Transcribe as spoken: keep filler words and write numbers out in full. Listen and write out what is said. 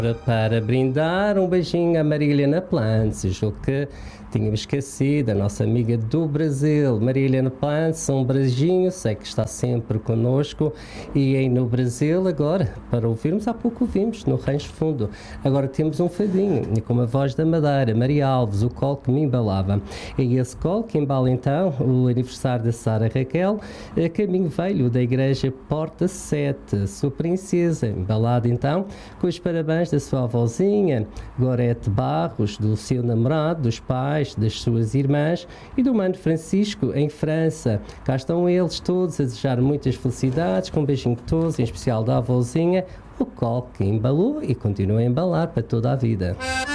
Para brindar, um beijinho à Maria Helena Plantes, o que tínhamos esquecido, a nossa amiga do Brasil, Maria Helena Plantes, um beijinho, sei que está sempre connosco, e aí no Brasil agora, para ouvirmos, há pouco ouvimos, no Rancho Fundo, agora temos um fadinho, e com a voz da Madeira, Maria Alves, o colo que me embalava, e esse colo que embala então o aniversário da Sara Raquel, a caminho velho da igreja Porta sete, sua princesa, embalada então, com os parabéns da sua avózinha, Gorete Barros, do seu namorado, dos pais, das suas irmãs e do Mano Francisco, em França. Cá estão eles todos a desejar muitas felicidades, com um beijinho de todos, em especial da avózinha, o colo que embalou e continua a embalar para toda a vida.